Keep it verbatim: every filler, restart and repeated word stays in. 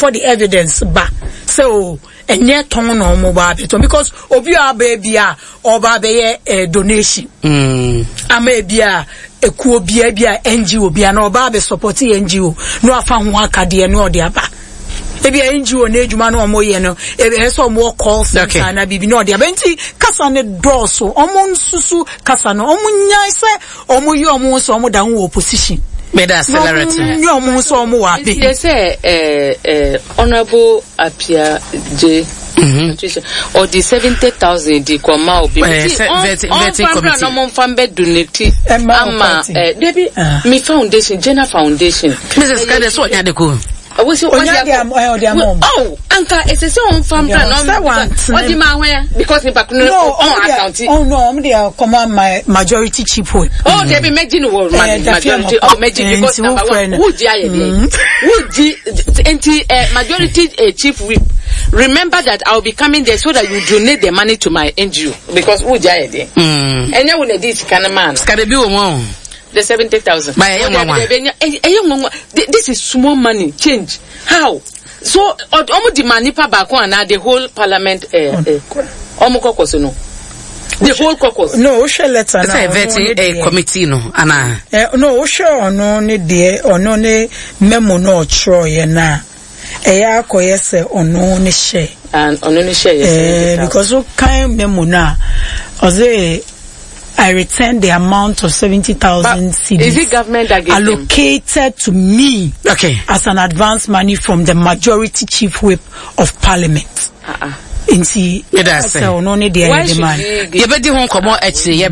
before the evidence ba. So enye ton no mo ba beto because obi aba bia oba be a donation. Mm. Ama bia ekuo bia bia N G O bia na oba be support N G O no afa ho akade no ode aba. Ebi N G O na edwuma na omo ye no e so mo call center na bibi na ode aba nti kasa ne doso omo nsusu kasa no omo nyai se omo yi omo so omo da ho opposition. Meda accelerating. You almost saw more. They say, eh, eh, Honorable Apia J. Mm-hmm. Or the seventy thousand the Kwama will be vetting committee. No more fan bed donate. Amma, eh, Debbie, me foundation, Jenna Foundation. Missus Kades, what you do? Oh, Uncle, it's a song from what the man wear because in back no account. Oh no, they are command my majority cheap way. Oh, they be making world majority of making because number one would would majority chief whip. Remember that I'll be coming there so that you donate the money to my N G O because would I there? And then when this kind of man, the seventy thousand. This is small money. Change. How? So, almost the money pa back one the whole parliament. Almost caucus no. The whole caucus. No, shall let us say vetting a committee no. Anna. No, sure no ne dear or no ne memo no troy na. Eya koyese ono ne share. And ono ne share. Because so kind memo na. Oze. I returned the amount of seventy thousand C Ds. Is it government that gave allocated to me okay. as an advance money from the majority chief whip of parliament? Uh-uh. In see, why should demand. you be home? Come on, actually,